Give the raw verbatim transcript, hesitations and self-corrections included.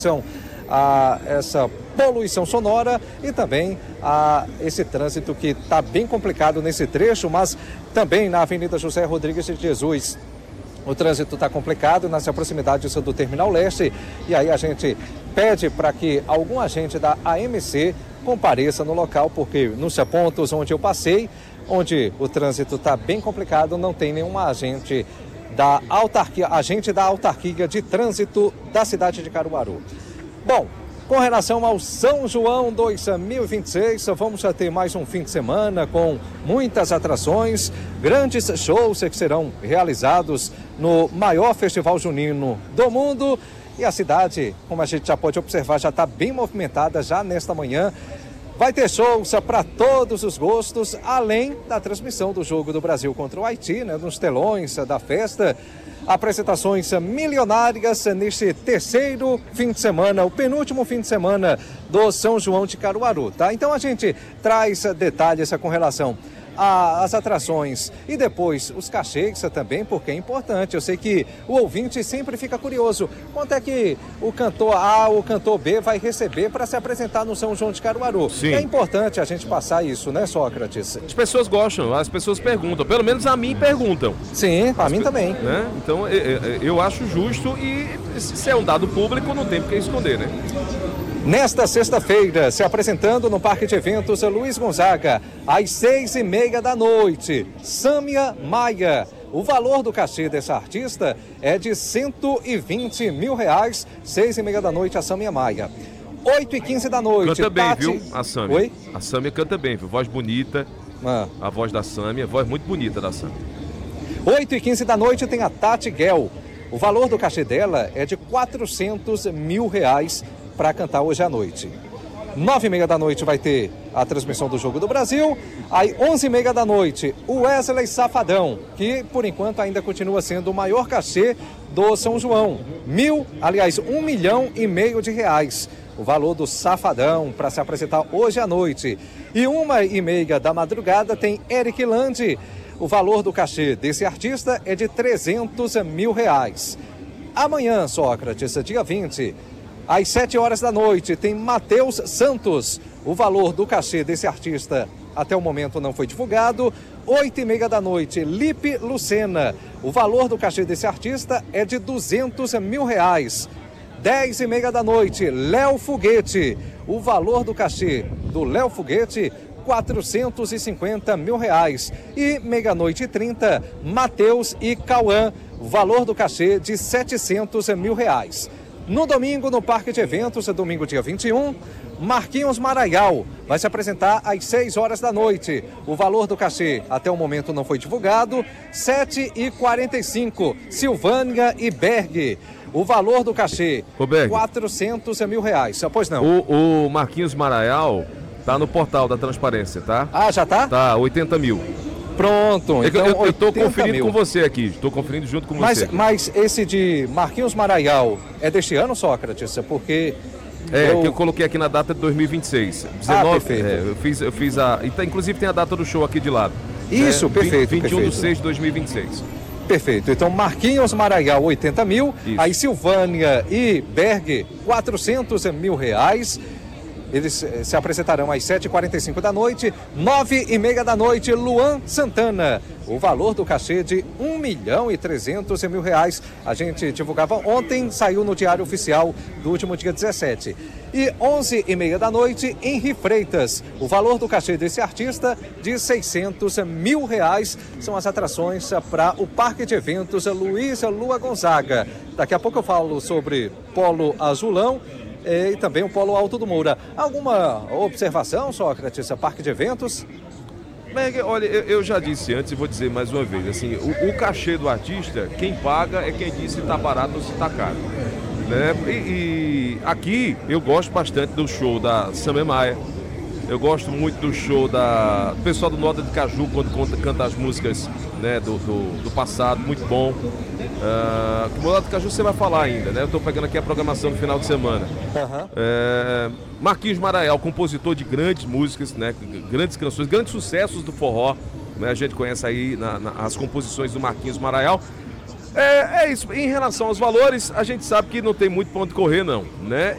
a essa poluição sonora e também a esse trânsito que está bem complicado nesse trecho, mas também na Avenida José Rodrigues de Jesus. O trânsito está complicado nas proximidades do Terminal Leste e aí a gente pede para que algum agente da A M C compareça no local, porque nos pontos onde eu passei, onde o trânsito está bem complicado, não tem nenhuma agente da autarquia, agente da autarquia de trânsito da cidade de Caruaru. Bom, com relação ao São João dois mil e vinte e seis, vamos ter mais um fim de semana com muitas atrações, grandes shows que serão realizados no maior festival junino do mundo. E a cidade, como a gente já pode observar, já está bem movimentada já nesta manhã. Vai ter shows para todos os gostos, além da transmissão do jogo do Brasil contra o Haiti, né, nos telões da festa. Apresentações milionárias neste terceiro fim de semana, o penúltimo fim de semana do São João de Caruaru, tá? Então a gente traz detalhes com relação às atrações e depois os cachês também, porque é importante. Eu sei que o ouvinte sempre fica curioso. Quanto é que o cantor A ou o cantor B vai receber para se apresentar no São João de Caruaru? Sim. É importante a gente passar isso, né, Sócrates? As pessoas gostam, as pessoas perguntam, pelo menos a mim perguntam. Sim, a as mim pe... também. Né? Então eu, eu acho justo e se é um dado público não tem por que esconder, né? Nesta sexta-feira, se apresentando no Parque de Eventos Luiz Gonzaga, às seis e meia da noite, Sâmia Maia. O valor do cachê dessa artista é de cento e vinte mil reais, seis e meia da noite, a Sâmia Maia. oito e quinze da noite, canta bem, Tati... viu, a Sâmia? Oi? A Sâmia canta bem, viu? Voz bonita, ah. a voz da Sâmia, voz muito bonita da Sâmia. oito e quinze da noite tem a Tati Guel. O valor do cachê dela é de quatrocentos mil reais para cantar hoje à noite. Nove e meia da noite vai ter a transmissão do Jogo do Brasil. Aí, onze e meia da noite, o Wesley Safadão, que por enquanto ainda continua sendo o maior cachê do São João. Mil, aliás, um milhão e meio de reais. O valor do Safadão para se apresentar hoje à noite. E uma e meia da madrugada tem Eric Landi. O valor do cachê desse artista é de trezentos mil reais. Amanhã, Sócrates, dia vinte, às sete horas da noite, tem Matheus Santos. O valor do cachê desse artista até o momento não foi divulgado. Oito e meia da noite, Lipe Lucena. O valor do cachê desse artista é de duzentos mil reais. Dez e meia da noite, Léo Foguete. O valor do cachê do Léo Foguete, quatrocentos e cinquenta mil reais. E meia-noite e trinta, Matheus e Cauã. O valor do cachê de setecentos mil reais. No domingo, no Parque de Eventos, domingo dia vinte e um, Marquinhos Maraial vai se apresentar às seis horas da noite. O valor do cachê até o momento não foi divulgado. sete e quarenta e cinco, Silvânia e Berg. O valor do cachê, quatrocentos mil reais. Pois não. O, o Marquinhos Maraial tá no portal da Transparência, tá? Ah, já tá? Tá, oitenta mil. Pronto, então eu, eu tô conferindo mil. com você aqui, estou conferindo junto com mas, você. Mas esse de Marquinhos Maraial é deste ano, Sócrates? Porque... É, eu... que eu coloquei aqui na data de dois mil e vinte e seis. dezenove, ah, perfeito. É, eu fiz, eu fiz a... Inclusive tem a data do show aqui de lado. Isso, né? perfeito, vinte e um perfeito. de seis de dois mil e vinte e seis. Perfeito, então Marquinhos Maraial, oitenta mil. Isso. Aí Silvânia e Berg, quatrocentos mil reais. Eles se apresentarão às sete e quarenta e cinco da noite. Nove e meia da noite, Luan Santana. O valor do cachê de um milhão e trezentos mil reais. A gente divulgava ontem, saiu no Diário Oficial do último dia dezessete. E onze e meia da noite, Henri Freitas. O valor do cachê desse artista de seiscentos mil reais. São as atrações para o Parque de Eventos Luiz Lua Gonzaga. Daqui a pouco eu falo sobre Polo Azulão e também o Polo Alto do Moura. Alguma observação, Sócrates, a Parque de Eventos? Meg, olha, eu, eu já disse antes e vou dizer mais uma vez, assim, o, o cachê do artista, quem paga é quem diz se tá barato ou se tá caro, né? E, e aqui eu gosto bastante do show da Sâmia Maia. Eu gosto muito do show da do pessoal do Nota de Caju, quando conta, canta as músicas, né, do, do, do passado, muito bom. Uh, que o Nota de Caju você vai falar ainda, né? Eu estou pegando aqui a programação do final de semana. Uhum. É, Marquinhos Maraial, compositor de grandes músicas, né, grandes canções, grandes sucessos do forró, né? A gente conhece aí na, na, as composições do Marquinhos Maraial. É, é isso, em relação aos valores, a gente sabe que não tem muito pra onde correr não, né?